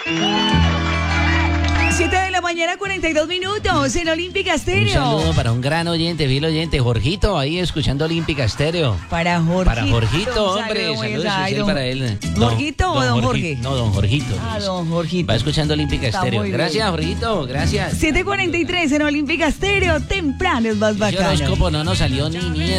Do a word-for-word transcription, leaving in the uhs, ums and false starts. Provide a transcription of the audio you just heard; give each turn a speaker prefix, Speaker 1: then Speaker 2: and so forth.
Speaker 1: siete de la mañana, cuarenta y dos minutos en Olímpica Estéreo.
Speaker 2: Un saludo para un gran oyente, fiel oyente, Jorgito, ahí escuchando Olímpica Estéreo.
Speaker 1: Para Jorgito.
Speaker 2: Para Jorgito, hombre,
Speaker 1: saludo,
Speaker 2: saludos
Speaker 1: ay,
Speaker 2: especial
Speaker 1: don-
Speaker 2: para él.
Speaker 1: ¿Jorgito o don Jorge?
Speaker 2: No, don Jorgito.
Speaker 1: Ah,
Speaker 2: Luis.
Speaker 1: don Jorgito.
Speaker 2: Va escuchando Olímpica
Speaker 1: Está
Speaker 2: Estéreo.
Speaker 1: muy bien.
Speaker 2: Gracias, Jorgito, gracias.
Speaker 1: siete cuarenta y tres en Olímpica Estéreo, temprano es más
Speaker 2: Ese
Speaker 1: bacano.
Speaker 2: horóscopo no nos salió ni mierda.